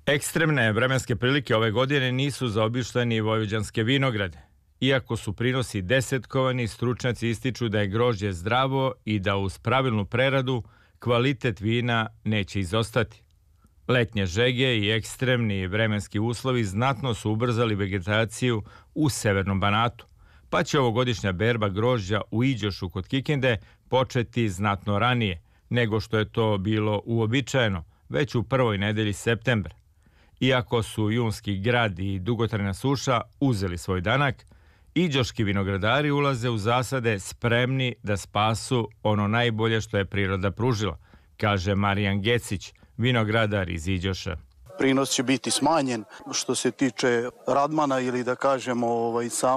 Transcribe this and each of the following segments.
Ekstremne vremenske prilike ove godine nisu zaobišle ni vojvođanske vinograde. Iako su prinosi desetkovani, stručnjaci ističu da je grožđe zdravo i da uz pravilnu preradu kvalitet vina neće izostati. Letnje žege i ekstremni vremenski uslovi znatno su ubrzali vegetaciju u severnom Banatu, pa će ovogodišnja berba grožđa u Iđošu kod Kikinde početi znatno ranije nego što je to bilo uobičajeno, već u prvoj nedelji septembra. Iako su junski grad i dugotrajna suša uzeli svoj danak, iđoški vinogradari ulaze u zasade spremni da spasu ono najbolje što je priroda pružila, kaže Marijan Gecić, vinogradar iz Iđoša. Prinos će biti smanjen što se tiče radmana ili da kažemo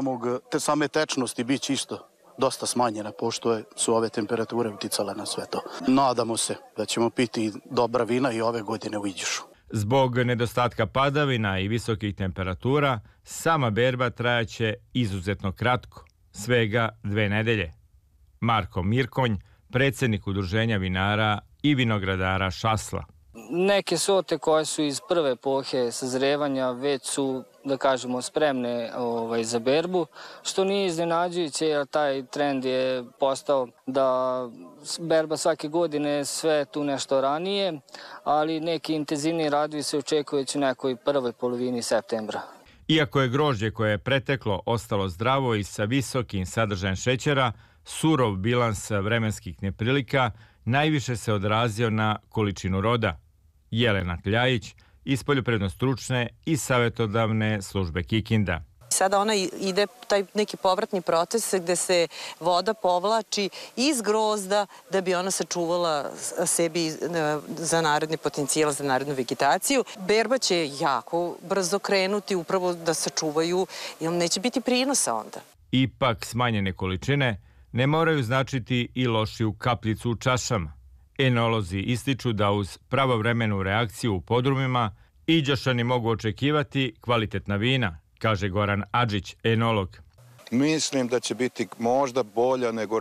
same tečnosti bit će isto dosta smanjena pošto su ove temperature uticale na sve to. Nadamo se da ćemo piti dobra vina i ove godine u Iđošu. Zbog nedostatka padavina i visokih temperatura, sama berba trajaće izuzetno kratko, svega 2 nedelje. Marko Mirkonj, predsjednik udruženja vinara i vinogradara Šasla. Neke sorte koje su iz prve epohe sazrevanja već su, da kažemo, spremne za berbu, što nije iznenađujuće jer taj trend je postao da berba svake godine sve tu nešto ranije, ali neki intenzivniji radovi se očekuju već u nekoj prvoj polovini septembra. Iako je grožđe koje je preteklo ostalo zdravo i sa visokim sadržajem šećera, surov bilans vremenskih neprilika najviše se odrazio na količinu roda. Jelena Kljajić iz poljoprivredno-stručne i savjetodavne službe Kikinda. Sada ona ide taj neki povratni proces gde se voda povlači iz grozda da bi ona sačuvala sebi za naredni potencijal, za narednu vegetaciju. Berba će jako brzo krenuti upravo da sačuvaju, jer neće biti prinosa onda. Ipak smanjene količine ne moraju značiti i lošiju kapljicu u čašama. Enolozi ističu da uz pravovremenu reakciju u podrumima Iđošani mogu očekivati kvalitetna vina, kaže Goran Adžić, enolog. Mislim da će biti možda bolja nego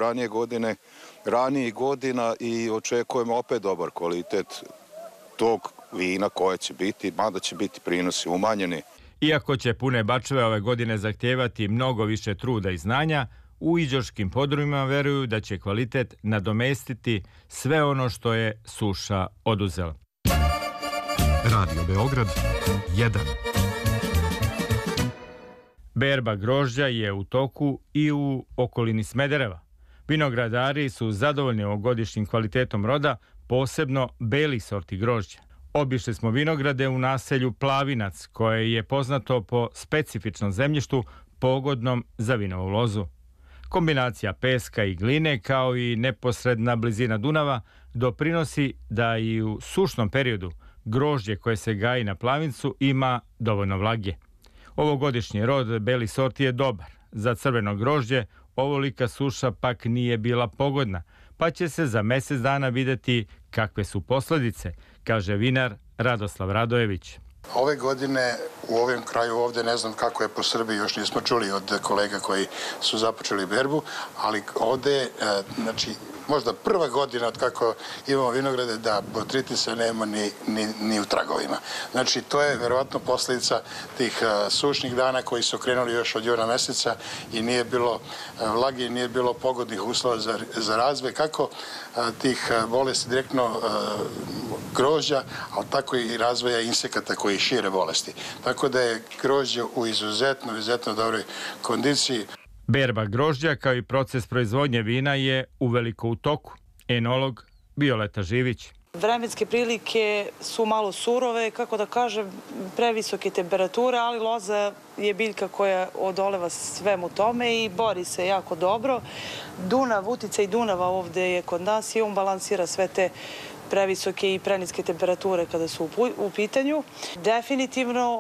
ranijih godina i očekujemo opet dobar kvalitet tog vina koje će biti, mada će biti prinosi umanjeni. Iako će pune bačve ove godine zahtijevati mnogo više truda i znanja, u iđoškim podrumima veruju da će kvalitet nadomestiti sve ono što je suša oduzela. Radio Beograd 1. Berba grožđa je u toku i u okolini Smedereva. Vinogradari su zadovoljni ovogodišnjim kvalitetom roda, posebno belih sorti grožđa. Obišli smo vinograde u naselju Plavinac, koje je poznato po specifičnom zemljištu pogodnom za vinovu lozu. Kombinacija peska i gline kao i neposredna blizina Dunava doprinosi da i u sušnom periodu grožđe koje se gaji na Plavincu ima dovoljno vlage. Ovogodišnji rod belih sorti je dobar. Za crveno grožđe ovolika suša pak nije bila pogodna, pa će se za mjesec dana vidjeti kakve su posljedice, kaže vinar Radoslav Radojević. Ove godine u ovom kraju ovdje, ne znam kako je po Srbiji, još nismo čuli od kolega koji su započeli berbu, ali ovdje, znači, možda prva godina od kako imamo vinograde da botritisa nema ni u tragovima. Znači, to je verovatno posljedica tih sušnih dana koji su krenuli još od juna mjeseca i nije bilo vlage i nije bilo pogodnih uslova za razvoj, kako tih bolesti direktno grožđa, ali tako i razvoja insekata koji šire bolesti. Tako da je grožđe u izuzetno dobroj kondiciji. Berba grožđa kao i proces proizvodnje vina je uveliko u toku. Enolog Violeta Živić. Vremenske prilike su malo surove, kako da kažem, previsoke temperature, ali loza je biljka koja odoleva svemu tome i bori se jako dobro. Dunav, uticaj Dunava ovdje je kod nas i on balansira sve te previsoke i preniske temperature kada su u pitanju. Definitivno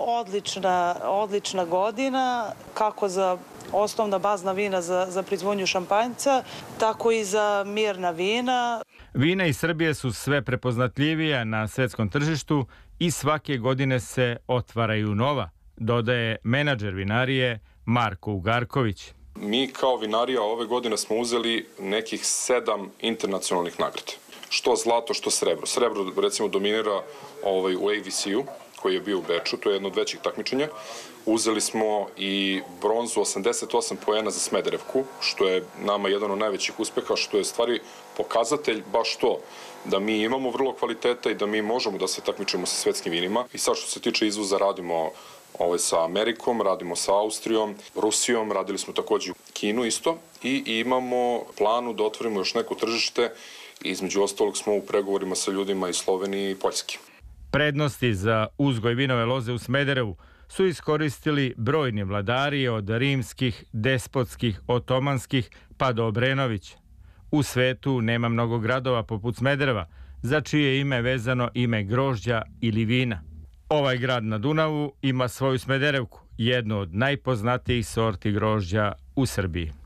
odlična godina, kako za osnovna bazna vina za proizvodnju šampanjca, tako i za mirna vina. Vina iz Srbije su sve prepoznatljivija na svjetskom tržištu i svake godine se otvaraju nova, dodaje menadžer vinarije Marko Ugarković. Mi kao vinarija ove godine smo uzeli nekih 7 internacionalnih nagrada. Što zlato, što srebro. Srebro recimo dominira u AVC-u, koji je bio u Beču, to je jedno od većih takmičenja. Uzeli smo i bronzu 88 poena za Smederevku, što je nama jedan od najvećih uspeha, što je stvari pokazatelj baš to, da mi imamo vrlo kvaliteta i da mi možemo da se takmičimo sa svetskim vinima. I sad što se tiče izvoza radimo sa Amerikom, radimo sa Austrijom, Rusijom, radili smo takođe u Kinu isto i imamo planu da otvorimo još neko tržište. Između ostalog smo u pregovorima sa ljudima iz Slovenije i Poljske. Prednosti za uzgoj vinove loze u Smederevu su iskoristili brojni vladari od rimskih, despotskih, otomanskih pa do Obrenovića. U svetu nema mnogo gradova poput Smedereva, za čije ime vezano ime grožđa ili vina. Ovaj grad na Dunavu ima svoju Smederevku, jednu od najpoznatijih sorti grožđa u Srbiji.